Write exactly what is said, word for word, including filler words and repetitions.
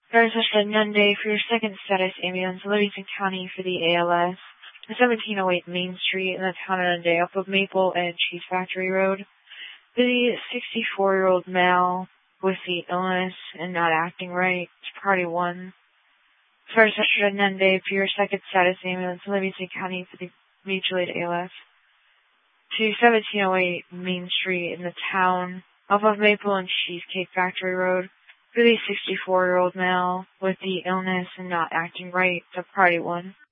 There's a Nunde for your second status ambulance, Livingston County for the A L S. seventeen oh eight Main Street in the town of Nunde off of Maple and Cheese Factory Road. The sixty-four-year-old male with the illness and not acting right. It's party one. First Sister Nunde for your second status ambulance, Livingston County for the mutual aid A L S. To seventeen oh eight Main Street in the town off of Maple and Cheesecake Factory Road. For the sixty-four-year-old male with the illness and not acting right. It's a party one.